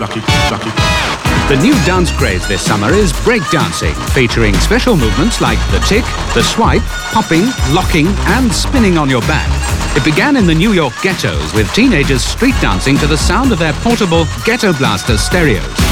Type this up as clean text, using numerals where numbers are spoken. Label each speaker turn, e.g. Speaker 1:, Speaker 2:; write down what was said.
Speaker 1: The new dance craze this summer is breakdancing, featuring special movements like the tick, the swipe, popping, locking and spinning on your back. It began in the New York ghettos with teenagers street dancing to the sound of their portable Ghetto Blaster stereos.